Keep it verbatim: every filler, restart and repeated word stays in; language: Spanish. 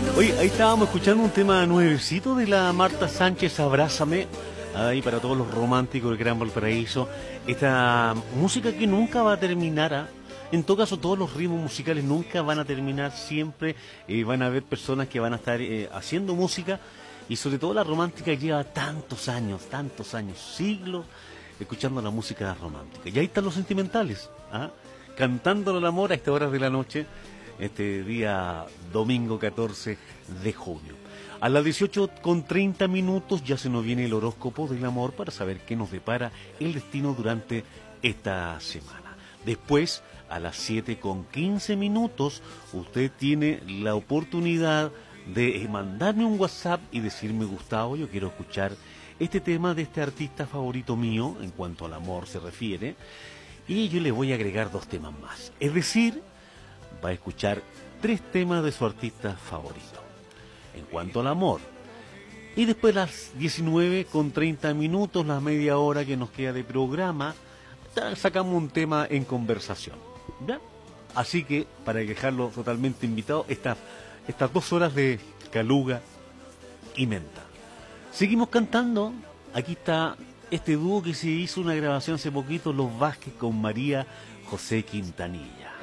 Oye, ahí estábamos escuchando un tema nuevecito de la Marta Sánchez, Abrázame, ahí para todos los románticos del Gran Valparaíso. Esta música que nunca va a terminar, ¿ah? En todo caso, todos los ritmos musicales nunca van a terminar, siempre eh, van a haber personas que van a estar eh, haciendo música, y sobre todo la romántica lleva tantos años, tantos años, siglos, escuchando la música romántica. Y ahí están los sentimentales, ¿ah? Cantándole el amor a estas horas de la noche, este día domingo catorce de junio. A las dieciocho con treinta minutos ya se nos viene el horóscopo del amor para saber qué nos depara el destino durante esta semana. Después, a las siete con quince minutos, usted tiene la oportunidad de mandarme un WhatsApp y decirme: Gustavo, yo quiero escuchar este tema de este artista favorito mío, en cuanto al amor se refiere, y yo le voy a agregar dos temas más. Es decir, va a escuchar tres temas de su artista favorito en cuanto al amor. Y después las diecinueve con treinta minutos, la media hora que nos queda de programa, sacamos un tema en conversación, ¿ya? Así que, para dejarlo totalmente invitado, estas, estas dos horas de caluga y menta. Seguimos cantando. Aquí está este dúo que se hizo una grabación hace poquito, Los Vázquez con María José Quintanilla.